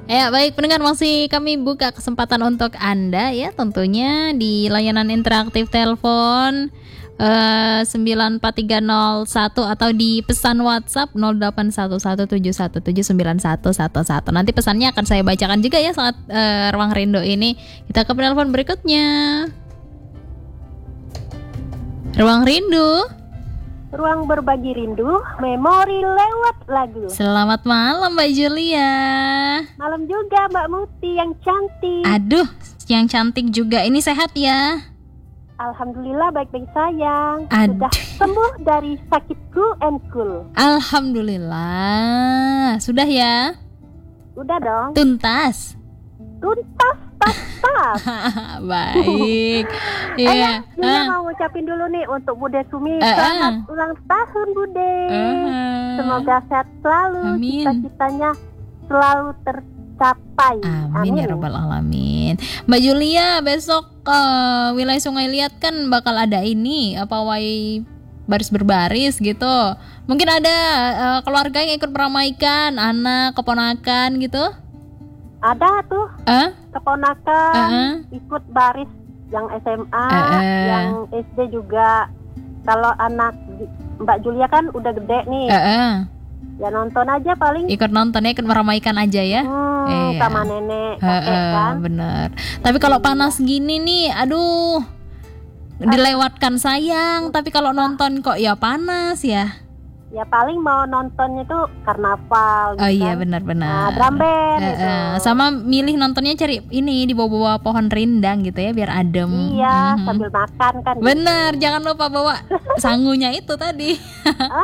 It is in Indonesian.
Ya, baik pendengar, masih kami buka kesempatan untuk Anda ya, tentunya di layanan interaktif telepon 94301 atau di pesan WhatsApp 0811711711. Nanti pesannya akan saya bacakan juga ya saat Ruang Rindu ini. Kita ke penelpon berikutnya. Ruang Rindu. Ruang berbagi rindu, memori lewat lagu. Selamat malam Mbak Julia. Malam juga Mbak Muti yang cantik. Aduh, yang cantik juga. Ini sehat ya? Alhamdulillah baik-baik sayang. Aduh. Sudah sembuh dari sakitku and cool. Alhamdulillah. Sudah ya? Udah dong. Tuntas. Tuntas. Baik. Iya. Julia mau ngucapin dulu nih untuk Bude Sumi. Selamat ulang tahun Bude. Semoga sehat selalu. Amin. Cita-citanya selalu tercapai. Amin ya rabbal alamin. Mbak Julia, besok wilayah Sungai Liat kan bakal ada ini wai baris berbaris gitu. Mungkin ada keluarga yang ikut meramaikan, anak, keponakan gitu. Ada tuh keponakan ikut baris yang SMA, yang SD juga. Kalau anak Mbak Julia kan udah gede nih. Ya nonton aja paling. Ikut nonton ya, ikut meramaikan aja ya. Sama nenek, kakek kan. Bener. Tapi kalau panas gini nih, aduh, dilewatkan sayang. Tapi kalau nonton kok ya panas ya. Ya paling mau nontonnya tuh karnaval gitu. Oh iya kan? Benar-benar. Drum band gitu. Sama milih nontonnya cari ini di bawah-bawah pohon rindang gitu ya, biar adem. Iya, sambil makan kan. Bener, jangan lupa bawa sangunya itu tadi.